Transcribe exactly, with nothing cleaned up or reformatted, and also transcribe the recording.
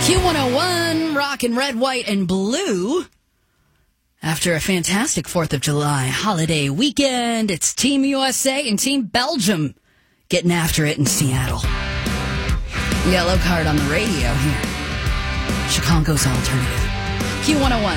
Q one oh one, rockin' red, white, and blue. After a fantastic fourth of July holiday weekend, it's Team U S A and Team Belgium getting after it in Seattle. Yellow card on the radio here. Chicago's alternative. Q one oh one.